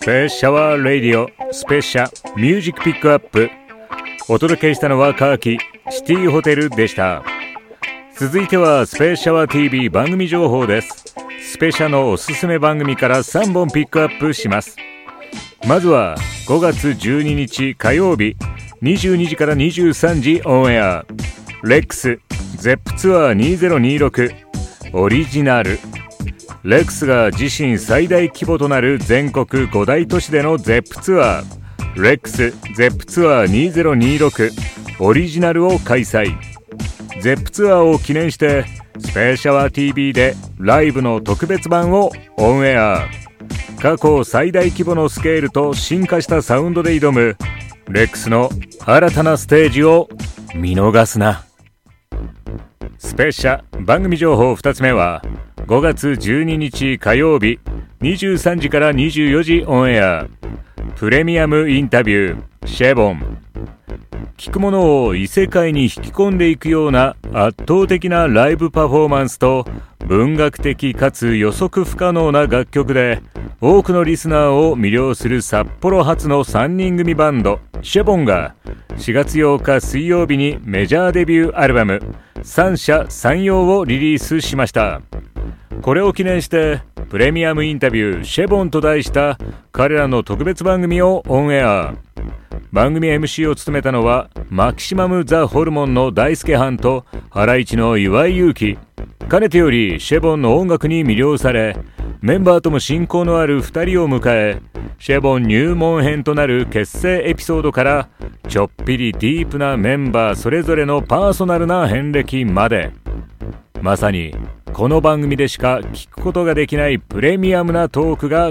ペシャワーレディオスペシャミュージックピックアップ。お届けしたのはカーキシティホテルでした。続いてはスペシャワー TV 番組情報です。スペシャのおすすめ番組から3本ピックアップします。まずは5月12日火曜日22時から23時オンエア、レックスゼップツアー2026オリジナル。レックスが自身最大規模となる全国5大都市でのゼップツアー、レックスゼップツアー2026オリジナルを開催。ゼップツアーを記念してスペシャワー TV でライブの特別版をオンエア。過去最大規模のスケールと進化したサウンドで挑むレックスの新たなステージを見逃すな。スペシャ番組情報2つ目は5月12日火曜日23時から24時オンエア、プレミアムインタビューシェボン。聴くものを異世界に引き込んでいくような圧倒的なライブパフォーマンスと文学的かつ予測不可能な楽曲で多くのリスナーを魅了する札幌発の3人組バンドシェボンが4月8日水曜日にメジャーデビューアルバム三者三様をリリースしました。これを記念してプレミアムインタビューシェボンと題した彼らの特別番組をオンエア。番組 MC を務めたのはマキシマム・ザ・ホルモンの大輔藩とハライチの岩井勇気。かねてよりシェボンの音楽に魅了されメンバーとも親交のある2人を迎え、シェボン入門編となる結成エピソードからちょっぴりディープなメンバーそれぞれのパーソナルな遍歴まで、まさにこの番組でしか聞くことができないプレミアムなトークが